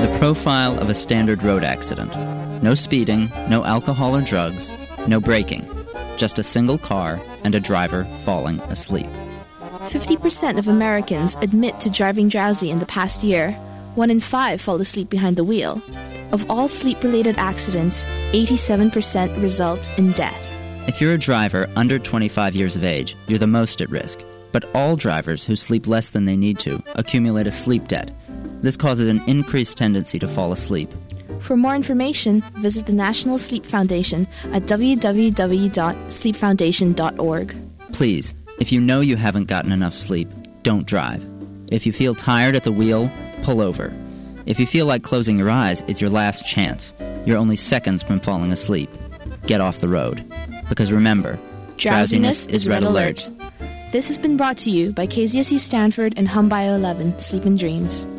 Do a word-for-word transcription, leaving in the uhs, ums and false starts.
The profile of a standard road accident. No speeding, no alcohol or drugs, no braking. Just a single car and a driver falling asleep. fifty percent of Americans admit to driving drowsy in the past year. One in five fall asleep behind the wheel. Of all sleep-related accidents, eighty-seven percent result in death. If you're a driver under twenty-five years of age, you're the most at risk. But all drivers who sleep less than they need to accumulate a sleep debt. This causes an increased tendency to fall asleep. For more information, visit the National Sleep Foundation at w w w dot sleep foundation dot org. Please, if you know you haven't gotten enough sleep, don't drive. If you feel tired at the wheel, pull over. If you feel like closing your eyes, it's your last chance. You're only seconds from falling asleep. Get off the road. Because remember, drowsiness, drowsiness is red alert. alert. This has been brought to you by K Z S U Stanford and Hum Bio eleven, Sleep and Dreams.